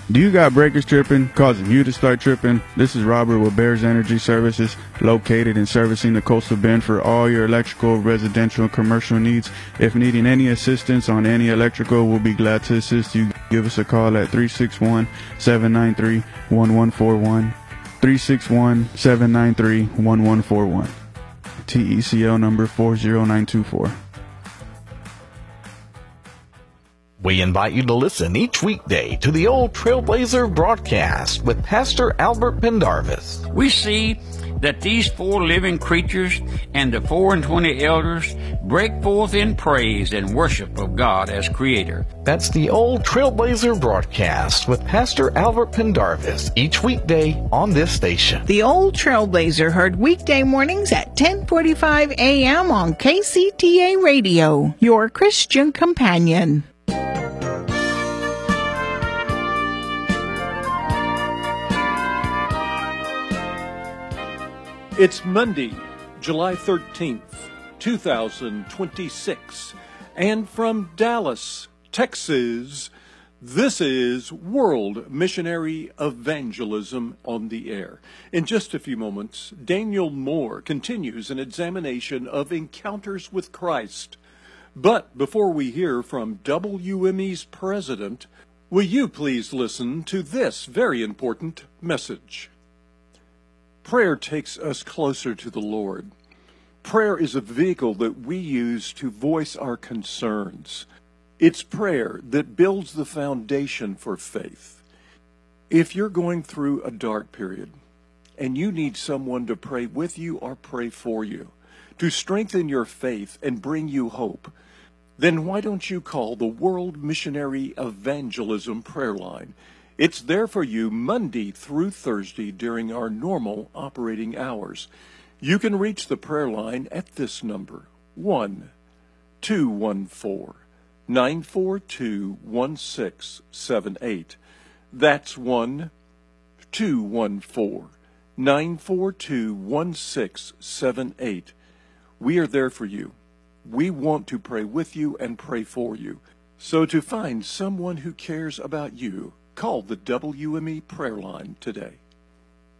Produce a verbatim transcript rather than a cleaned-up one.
Do you got breakers tripping, causing you to start tripping? This is Robert with Bears Energy Services, located and servicing the Coastal Bend for all your electrical, residential, and commercial needs. If needing any assistance on any electrical, we'll be glad to assist you. Give us a call at three six one, seven nine three, one one four one, three six one, seven nine three, one one four one. T E C L number four zero nine two four. We invite you to listen each weekday to the Old Trailblazer broadcast with Pastor Albert Pendarvis. We see that these four living creatures and the four and twenty elders break forth in praise and worship of God as Creator. That's the Old Trailblazer broadcast with Pastor Albert Pendarvis each weekday on this station. The Old Trailblazer heard weekday mornings at ten forty-five a.m. on K C T A Radio, your Christian companion. It's Monday, July thirteenth, two thousand twenty-six, and from Dallas, Texas, this is World Missionary Evangelism on the Air. In just a few moments, Daniel Moore continues an examination of encounters with Christ. But before we hear from W M E's president, will you please listen to this very important message? Prayer takes us closer to the Lord. Prayer is a vehicle that we use to voice our concerns. It's prayer that builds the foundation for faith. If you're going through a dark period and you need someone to pray with you or pray for you, to strengthen your faith and bring you hope, then why don't you call the World Missionary Evangelism Prayer Line? It's there for you Monday through Thursday during our normal operating hours. You can reach the prayer line at this number, one two one four, nine four two, one six seven eight. That's one two one four, nine four two, one six seven eight. We are there for you. We want to pray with you and pray for you. So to find someone who cares about you, call the W M E prayer line today.